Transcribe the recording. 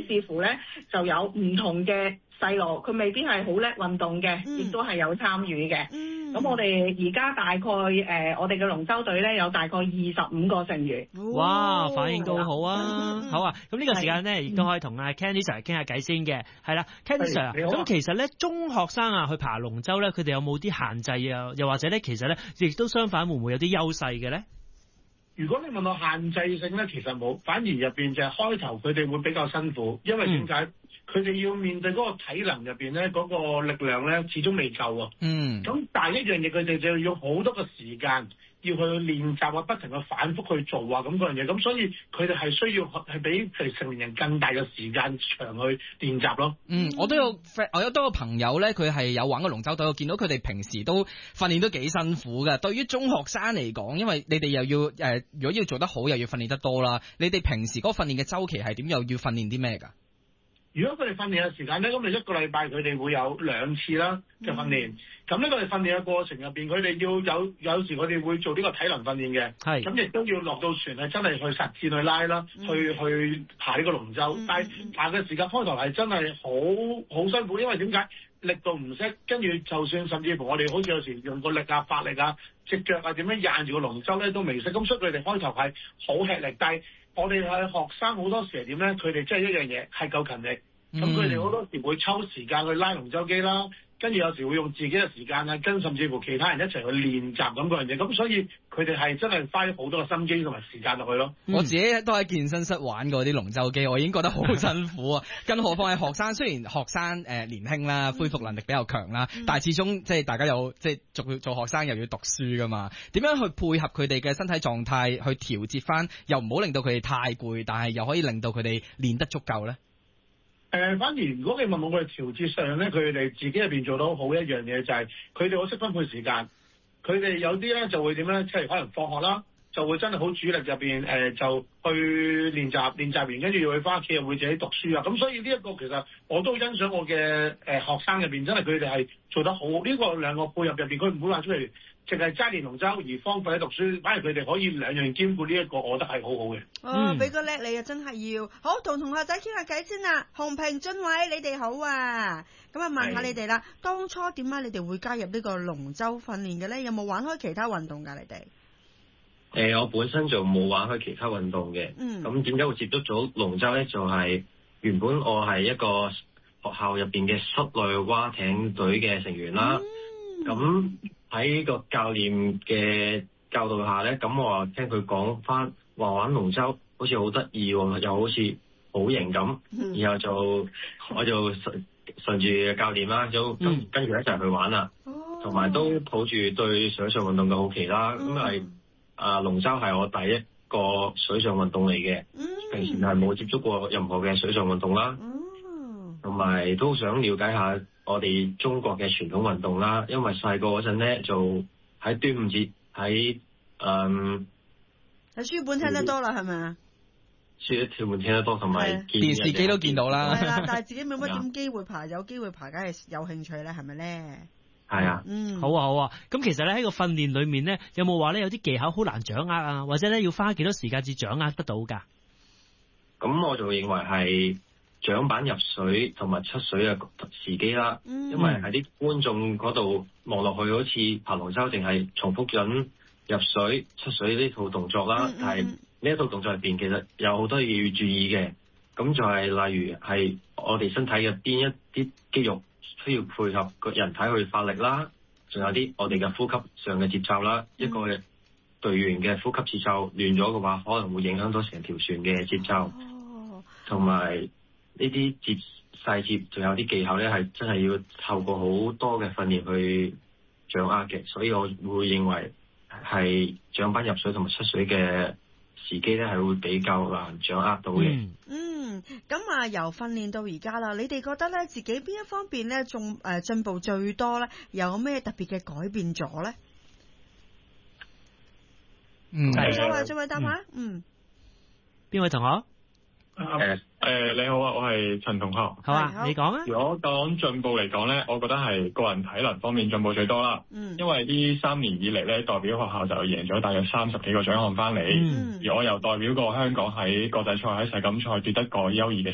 視乎咧就有唔同嘅細路，佢未必係好叻運動嘅，亦都係有參與嘅。咁我哋而家大概我哋嘅龍舟隊咧有大概25個成員。 哇，反應都好啊！好啊，咁呢個時間咧亦都可以同阿 Ken Sir 傾下偈先嘅。係啦，Ken Sir，咁其實咧中學生啊去爬龍舟咧，佢哋有冇啲限制啊？又或者咧，其實咧亦都相反，會唔會有啲優勢嘅咧？ 如果你問我限制性咧，其實冇，反而入邊就係開頭佢哋會比較辛苦，因為點解？佢哋要面對嗰個體能入邊咧，嗰個力量咧，始終未夠啊。咁但係一樣嘢，佢哋就要用好多個時間要去練習啊，不停去反覆去做啊，咁嗰樣嘢。咁所以佢哋係需要係比譬如成年人更大嘅時間長去練習咯。 我有多個朋友咧，佢係有玩過龍舟隊，我見到佢哋平時都訓練都幾辛苦嘅。對於中學生嚟講，因為你哋又要如果要做得好，又要訓練得多啦。你哋平時嗰個訓練嘅週期係點？又要訓練啲咩㗎？ 如果佢哋訓練嘅時間咧，咁你一個禮拜佢哋會有2次啦嘅訓練。咁呢個係訓練嘅過程入邊，佢哋要有時佢哋會做呢個體能訓練嘅。咁亦都要落到船係真係去實戰去拉啦，去爬呢個龍舟。但係爬嘅時間開頭係真係好辛苦，因為點解力度唔識，跟住就算甚至乎我哋好似有時用個力啊、發力啊、隻腳啊點樣掗住個龍舟咧都未識。咁所以佢哋開頭係好吃力，但係我哋係學生好多時係點咧？佢哋真係一樣嘢係夠勤力。咁佢哋好多時會抽時間去拉龍舟機啦，跟住有時會用自己嘅時間啊，跟甚至乎其他人一齊去練習咁嗰樣嘢。咁所以佢哋係真係花咗好多嘅心機同埋時間落去咯。 我自己都喺健身室玩過啲龍舟機，我已經覺得好辛苦啊！更何況係學生，雖然學生年輕啦，恢復能力比較強啦，但係始終即係大家有即係做學生又要讀書噶嘛，點樣去配合佢哋嘅身體狀態去調節翻，又唔好令到佢哋太攰，但係又可以令到佢哋練得足夠咧？ 反而如果你問我哋調節上咧，佢哋自己入邊做到好一樣嘢就係佢哋好識分配時間。佢哋有啲咧就會點咧，即係可能放學啦，就會真係好主力入邊就去練習完，跟住又會翻屋企又會自己讀書啊。咁所以呢一個其實我都欣賞我嘅學生入邊，真係佢哋係做得好。呢個兩個配合入邊，佢唔會話出嚟淨係齋練龍舟而荒廢喺讀書，反而佢哋可以兩樣兼顧，呢一個我覺得係好好嘅。 俾個叻你啊，真係要好同學仔傾下偈先啦。洪平、俊偉，你哋好啊！咁啊，問下你哋啦，當初點解你哋會加入呢個龍舟訓練嘅咧？有冇玩開其他運動㗎？你哋？ 我本身就冇玩開其他運動嘅。咁點解會接觸咗龍舟咧？就係原本我係一個學校入邊嘅室內蛙艇隊嘅成員啦。咁喺個教練嘅教導下咧，咁我聽佢講翻話玩龍舟好似好得意喎，又好似好型咁，然後我就順住教練啦，就跟住一齊去玩啦，同埋都抱住對水上運動嘅好奇啦。咁係龍舟係我第一個水上運動嚟嘅，平時係冇接觸過任何嘅水上運動啦，同埋都想了解下我哋中國嘅傳統運動啦，因為細個嗰陣咧就喺端午節喺書本聽得多啦，係咪啊？ 書本聽得多，同埋電視機都見到啦。 係啦，但係自己冇乜點機會爬，有機會爬梗係有興趣咧，係咪咧？ 係啊， 好啊好啊。咁其實咧喺個訓練裏面咧，有冇話咧有啲技巧好難掌握啊，或者咧要花幾多時間至掌握得到㗎？ 咁我就認為係槳板入水同埋出水嘅時機啦，因為喺啲觀眾嗰度望落去好似爬龍舟淨係重複緊入水出水呢套動作啦，但係呢一套動作入邊其實有好多嘢要注意嘅。咁就係例如係我哋身體嘅邊一啲肌肉需要配合個人體去發力啦，仲有啲我哋嘅呼吸上嘅節奏啦。一個隊員嘅呼吸節奏亂咗嘅話，可能會影響到成條船嘅節奏，同埋呢啲細節仲有啲技巧咧，係真係要透過好多嘅訓練去掌握嘅。所以我會認為係槳板入水同埋出水嘅時機咧，係會比較難掌握到嘅。 咁啊，由訓練到而家啦，你哋覺得咧自己邊一方面咧仲進步最多咧？有咩特別嘅改變咗咧？再位答下。 邊位同學？ 你好啊，我係陳同學。 好啊，你講啊。 如果講進步嚟講咧，我覺得係個人體能方面進步最多啦。因為呢3年以嚟咧，代表學校就贏咗大約30幾個獎項翻嚟。而我又代表過香港喺國際賽喺世錦賽奪得過優異嘅